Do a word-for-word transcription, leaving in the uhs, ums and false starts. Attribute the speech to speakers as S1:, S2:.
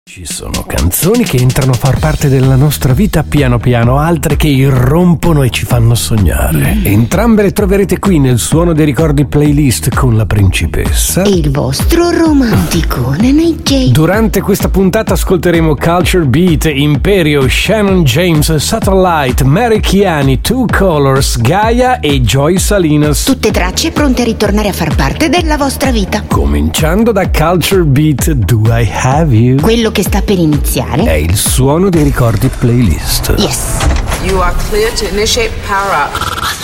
S1: Ci sono canzoni che entrano a far parte della nostra vita piano piano, altre che irrompono e ci fanno sognare. Entrambe le troverete qui nel Suono dei Ricordi playlist con la principessa
S2: e il vostro romanticone Nick J.
S1: Durante questa puntata ascolteremo Culture Beat, Imperio, Shannon James, Satellite, Mary Chiani, Two Colors, Gaia e Joy Salinas.
S2: Tutte tracce pronte a ritornare a far parte della vostra vita.
S1: Cominciando da Culture Beat, Do I Have You?
S2: Quello che sta per iniziare
S1: è il Suono dei Ricordi playlist.
S2: Yes.
S3: You are clear to initiate power up.